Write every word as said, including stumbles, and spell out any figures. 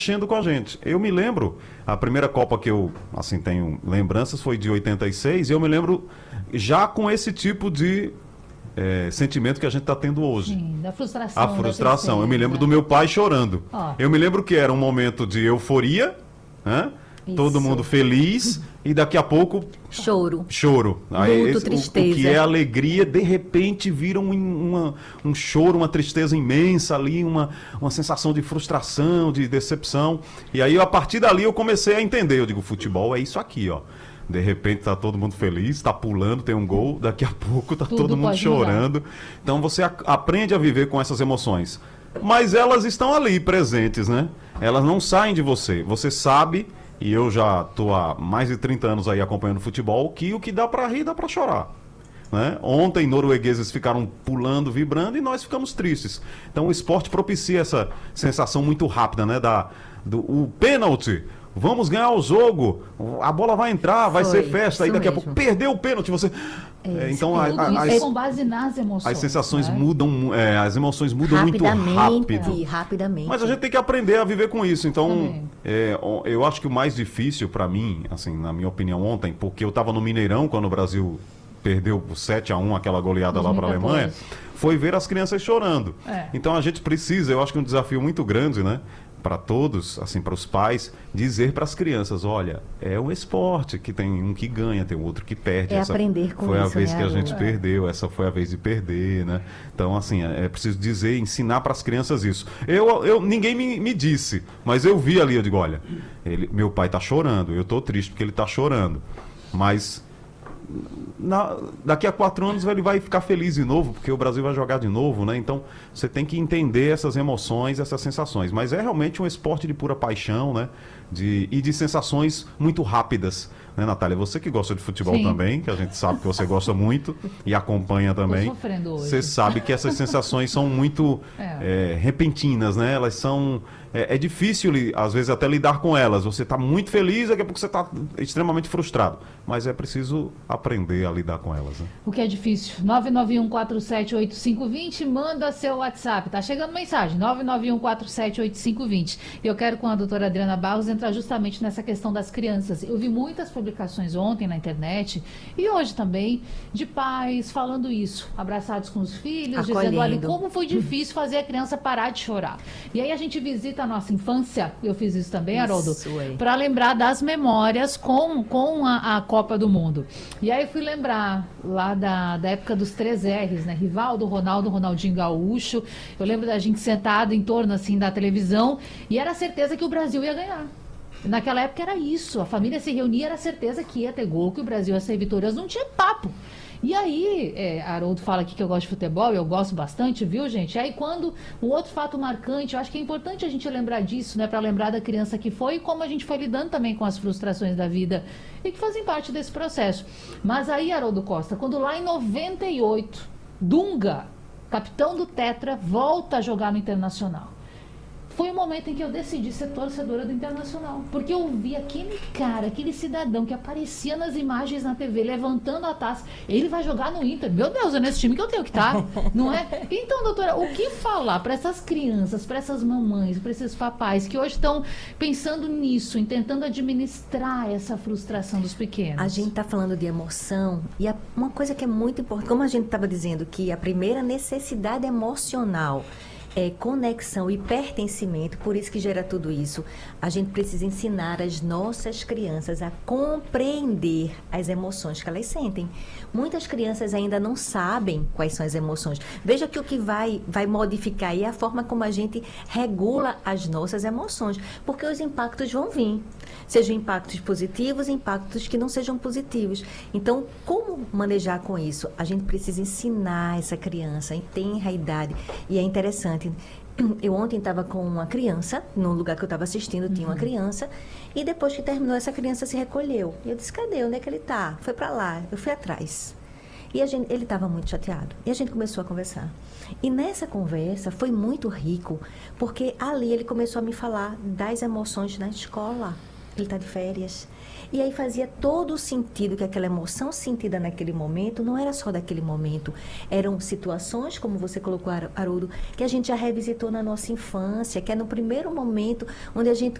mexendo com a gente. Eu me lembro, a primeira Copa que eu, assim, tenho lembranças foi de oitenta e seis, e eu me lembro já com esse tipo de é, sentimento que a gente está tendo hoje. Sim, da frustração. A frustração. Da eu me lembro do meu pai chorando. Ó. Eu me lembro que era um momento de euforia, né? Todo Isso. mundo feliz, e daqui a pouco Choro. choro. Luto, o- tristeza. O, que é alegria, de repente vira um, uma, um choro, uma tristeza imensa ali, uma, uma sensação de frustração, de decepção. E aí, a partir dali, eu comecei a entender. Eu digo, futebol é isso aqui, ó. De repente tá todo mundo feliz, tá pulando, tem um gol, daqui a pouco tá Tudo todo mundo pode chorando. Então você a- aprende a viver com essas emoções. Mas elas estão ali, presentes, né? Elas não saem de você. Você sabe, e eu já tô há mais de trinta anos aí acompanhando futebol, que o que dá pra rir, dá pra chorar. Né? Ontem, noruegueses ficaram pulando, vibrando, e nós ficamos tristes. Então o esporte propicia essa sensação muito rápida, né? Da, do, o pênalti. Vamos ganhar o jogo, a bola vai entrar, vai Foi, ser festa, aí isso daqui a mesmo. pouco perdeu o pênalti, você... É, então a- Tudo a- isso as, com base nas emoções. as sensações né? mudam, é, as emoções mudam muito Rapidamente, rápido. rapidamente. Mas a gente tem que aprender a viver com isso. Então, Também. é, o- eu acho que o mais difícil para mim, assim, na minha opinião ontem, porque eu estava no Mineirão quando o Brasil perdeu por sete a um aquela goleada lá para a dois mil e Alemanha, quatorze. foi ver as crianças chorando. É. Então a gente precisa, eu acho que é um desafio muito grande, né? Para todos, assim, para os pais, dizer para as crianças, olha, é um esporte que tem um que ganha, tem outro que perde. É Essa aprender com foi a isso, vez né, que a gente Haroldo? perdeu, essa foi a vez de perder, né? Então, assim, é é preciso dizer, ensinar para as crianças isso. Eu, eu, ninguém me, me disse, mas eu vi ali, eu digo, olha, ele, meu pai tá chorando, eu tô triste porque ele tá chorando, mas na- daqui a quatro anos ele vai ficar feliz de novo, porque o Brasil vai jogar de novo, né? Então, você tem que entender essas emoções, essas sensações. Mas é realmente um esporte de pura paixão, né? De, e de sensações muito rápidas, né, Natália? Você que gosta de futebol Sim. também, que a gente sabe que você gosta muito e acompanha também. Tô sofrendo hoje. Você sabe que essas sensações são muito É. é, repentinas, né? Elas são... É, é difícil, li- às vezes, até lidar com elas. Você está muito feliz, daqui a pouco você está extremamente frustrado. Mas é preciso aprender a lidar com elas, né? O que é difícil. nove nove um quatro sete oito cinco dois zero, manda seu WhatsApp. Tá chegando mensagem, nove nove um quatro sete oito cinco dois zero. E eu quero com a doutora Adriana Barros entrar justamente nessa questão das crianças. Eu vi muitas publicações ontem na internet e hoje também de pais falando isso, abraçados com os filhos, dizendo, olha, Acolhendo. como foi difícil fazer a criança parar de chorar. E aí a gente visita a nossa infância, eu fiz isso também, Haroldo, Isso aí. para lembrar das memórias com, com a, a Copa do Mundo. E aí fui lembrar lá da, da época dos três R's, né? Rivaldo, Ronaldo, Ronaldinho Gaúcho. Eu lembro da gente sentado em torno assim da televisão e era certeza que o Brasil ia ganhar. Naquela época era isso, a família se reunia, era certeza que ia ter gol, que o Brasil ia ser vitorioso, não tinha papo. E aí, é, Haroldo fala aqui que eu gosto de futebol, eu gosto bastante, viu, gente? Aí quando um outro fato marcante, eu acho que é importante a gente lembrar disso, né? Para lembrar da criança que foi e como a gente foi lidando também com as frustrações da vida e que fazem parte desse processo. Mas aí, Haroldo Costa, quando lá em noventa e oito, Dunga, capitão do Tetra, volta a jogar no Internacional. Foi o momento em que eu decidi ser torcedora do Internacional. Porque eu vi aquele cara, aquele cidadão que aparecia nas imagens na T V, levantando a taça. Ele vai jogar no Inter. Meu Deus, é nesse time que eu tenho que estar, não é? Então, doutora, o que falar para essas crianças, para essas mamães, para esses papais que hoje estão pensando nisso, em tentando administrar essa frustração dos pequenos? A gente está falando de emoção e a- uma coisa que é muito importante, como a gente estava dizendo, que a primeira necessidade emocional é conexão e pertencimento, por isso que gera tudo isso. A gente precisa ensinar as nossas crianças a compreender as emoções que elas sentem. Muitas crianças ainda não sabem quais são as emoções. Veja que o que vai, vai modificar aí é a forma como a gente regula as nossas emoções, porque os impactos vão vir. Sejam impactos positivos, impactos que não sejam positivos. Então, como manejar com isso? A gente precisa ensinar essa criança em tenra idade. E é interessante. Eu ontem estava com uma criança, no lugar que eu estava assistindo, tinha uma criança, e depois que terminou, essa criança se recolheu. E eu disse, cadê? Onde é que ele está? Foi para lá. Eu fui atrás. E a gente, ele estava muito chateado. E a gente começou a conversar. E nessa conversa foi muito rico, porque ali ele começou a me falar das emoções na escola. ele está de férias. E aí fazia todo o sentido que aquela emoção sentida naquele momento não era só daquele momento. Eram situações, como você colocou, Haroldo, que a gente já revisitou na nossa infância, que é no primeiro momento onde a gente